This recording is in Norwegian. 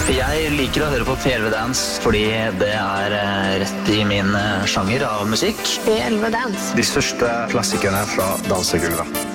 Jeg liker å høre på P11 Dance fordi det rett i min sjanger av musikk. P11 Dance. De største klassikerne fra dansegulvet.